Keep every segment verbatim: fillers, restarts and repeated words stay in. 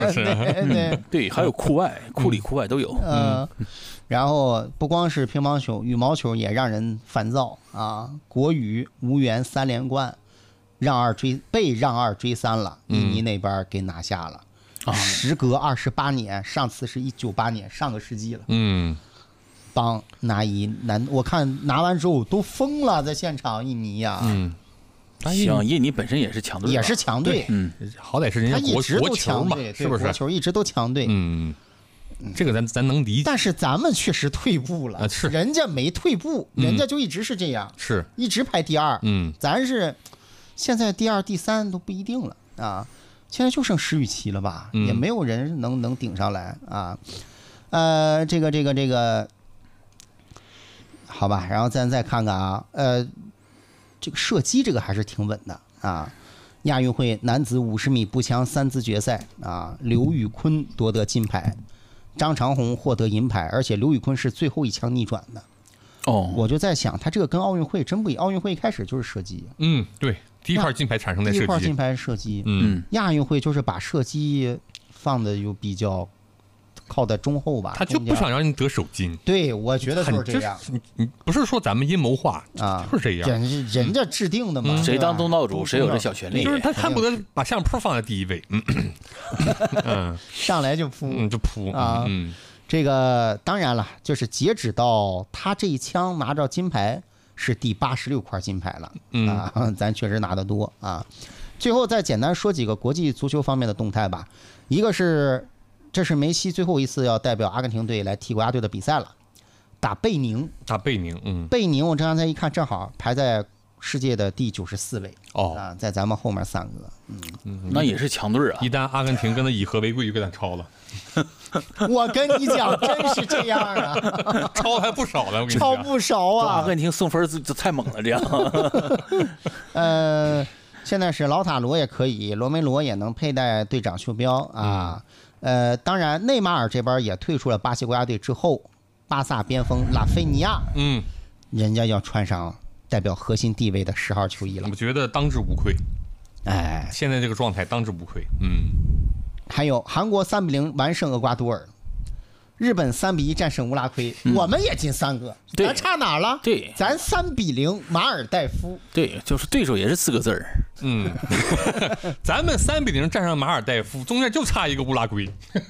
是对对对，还有库外、库里、库外都有。 嗯，然后不光是乒乓球，羽毛球也让人烦躁啊！国羽无缘三连冠，让二追被让二追三了，印尼那边给拿下了。啊，时隔二十八年，上次是一九八年，上个世纪了。 嗯， 帮拿一男，我看拿完之后都疯了，在现场印尼呀、啊。 嗯， 像印尼本身也是强队， 也是强队。 嗯，好歹是人家国国球嘛，是不是？ 国球一直都强队。 嗯，这个咱咱能理解。 但是咱们确实退步了， 啊、是人家没退步，人家就一直是这样， 是一直排第二。 嗯， 咱是现在第二、第三都不一定了啊。现在就剩石宇奇了吧， 嗯、 也没有人能能顶上来啊。呃，这个这个这个，好吧，然后咱再看看啊，呃，这个射击这个还是挺稳的啊。亚运会男子五十米步枪三姿决赛啊，刘宇坤夺得金牌，张长虹获得银牌，而且刘宇坤是最后一枪逆转的。 哦， 我就在想，他这个跟奥运会真不一样，奥运会一开始就是射击。 嗯，对。第一块金牌产生在射击， 第一块金牌射击， 嗯， 亚运会就是把射击放的又比较靠在中后吧， 他就不想让你得首金。 对，我觉得就是这样。 你你不是说咱们阴谋化啊， 就是这样， 人人家制定的嘛， 嗯、谁当东道主谁有这小权利， 就是他恨不得把相扑放在第一位，嗯， 嗯上来就扑， 嗯，就扑啊， 嗯， 这个当然了，就是截止到他这一枪拿着金牌。是第八十六块金牌了， 嗯啊，咱确实拿得多啊。最后再简单说几个国际足球方面的动态吧。一个是，这是梅西最后一次要代表阿根廷队来踢国家队的比赛了，打贝宁。 打贝宁，嗯， 贝宁我这刚才一看，正好排在世界的第九十四位， 哦， 啊，在咱们后面三个，嗯， 嗯那也是强队啊。 一旦阿根廷跟他以和为贵，就给他超了。 我跟你讲，真是这样啊， 超还不少了，我跟你超不少啊！ 阿根廷送分就太猛了，这样。 呃，现在是劳塔罗也可以，罗梅罗也能佩戴队长袖标啊。呃，当然，内马尔这边也退出了巴西国家队之后，巴萨边锋拉菲尼亚， 嗯， 人家要穿上代表核心地位的十号球衣了。 我觉得当之无愧。 哎， 现在这个状态当之无愧。嗯。 还有韩国三比零完胜厄瓜多尔，日本三比一战胜乌拉圭，嗯、我们也进三个，咱差哪了？ 对， 咱三比零马尔代夫， 对，就是对手也是四个字儿。 嗯，咱们三比零战胜马尔代夫，中间就差一个乌拉圭。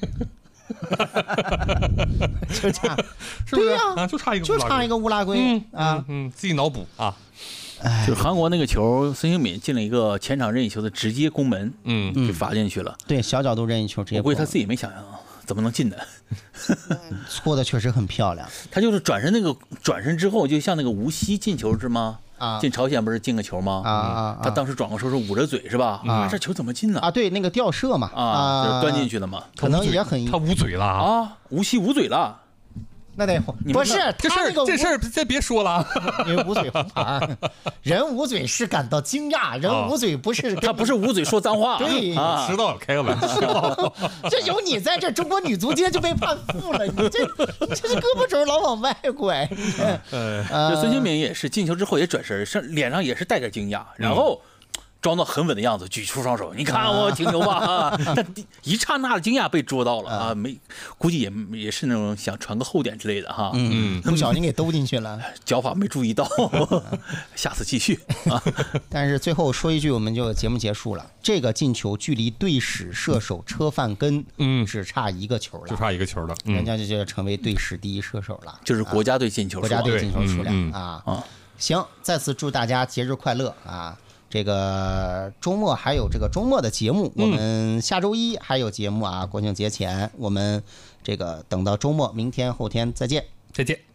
就差， 是不是对呀、 啊？就差一个， 就差一个乌拉圭、 嗯、 啊嗯，嗯，自己脑补啊。 就是韩国那个球，孙兴敏进了一个前场任意球的直接攻门， 嗯， 就罚进去了。 对，小角度任意球直接。 我估计他自己没想象怎么能进的， 搓的确实很漂亮。 他就是转身那个转身之后，就像那个无锡进球是吗？ 啊， 进朝鲜不是进个球吗？ 啊啊， 他当时转过身是捂着嘴是吧？啊，这球怎么进呢？ 啊，对，那个吊射嘛， 啊，就是端进去的嘛。 可能也很， 他捂嘴了啊，无锡捂嘴了。 那得不是这事儿，这事儿再别说了。 因为捂嘴红牌，人捂嘴是感到惊讶，人捂嘴不是他不是捂嘴说脏话。 对， 我知道，开个玩笑。 这有你在这，中国女足界就被判负了。你这这是胳膊肘老往外拐。 这孙兴敏也是进球之后也转身，上脸上也是带着惊讶，然后装作很稳的样子，举出双手，你看我挺牛吧？但一刹那的惊讶被捉到了啊，没，估计也也是那种想传个后点之类的哈， 嗯，不小心给兜进去了， 脚法没注意到，下次继续啊。 但是最后说一句，我们就节目结束了。这个进球距离队史射手车范根，嗯，只差一个球了， 就差一个球了， 人家就就成为队史第一射手了， 就是国家队进球， 国家队进球数量啊啊！行，再次祝大家节日快乐啊！这个周末还有这个周末的节目，我们下周一还有节目啊，国庆节前我们这个等到周末，明天后天再见， 再见。